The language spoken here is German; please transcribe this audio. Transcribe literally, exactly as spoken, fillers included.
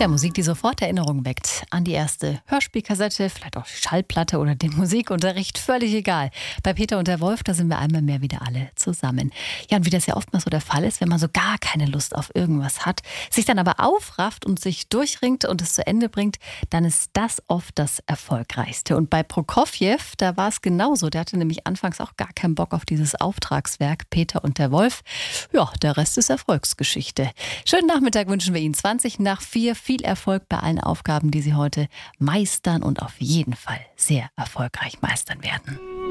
Ja, Musik, die sofort Erinnerungen weckt. An die erste Hörspielkassette, vielleicht auch die Schallplatte oder den Musikunterricht, völlig egal. Bei Peter und der Wolf, da sind wir einmal mehr wieder alle zusammen. Ja, und wie das ja oftmals so der Fall ist, wenn man so gar keine Lust auf irgendwas hat, sich dann aber aufrafft und sich durchringt und es zu Ende bringt, dann ist das oft das Erfolgreichste. Und bei Prokofjew, da war es genauso. Der hatte nämlich anfangs auch gar keinen Bock auf dieses Auftragswerk Peter und der Wolf. Ja, der Rest ist Erfolgsgeschichte. Schönen Nachmittag wünschen wir Ihnen. zwanzig nach vier. Viel Erfolg bei allen Aufgaben, die Sie heute meistern und auf jeden Fall sehr erfolgreich meistern werden.